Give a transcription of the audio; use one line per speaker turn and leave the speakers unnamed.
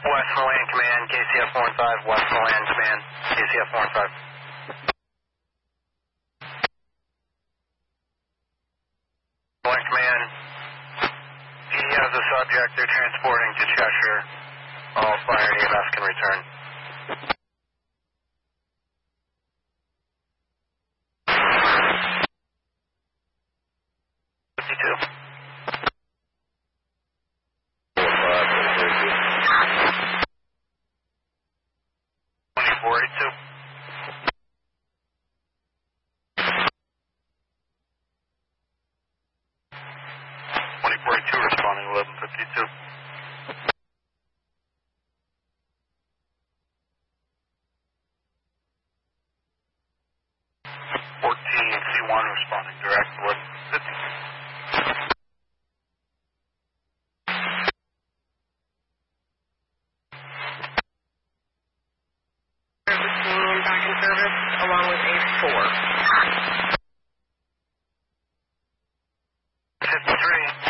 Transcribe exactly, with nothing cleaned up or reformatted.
West Milan Command, K C F four one five, West Milan Command, K C F four one five. Milan Command, he has a subject they're transporting to Cheshire. All fire and E M S can return. fifty-two. twenty-four eighty-two. twenty-four eighty-two responding eleven fifty-two. fourteen C one responding direct eleven fifty.
Back in service along with A four.
fifty-three.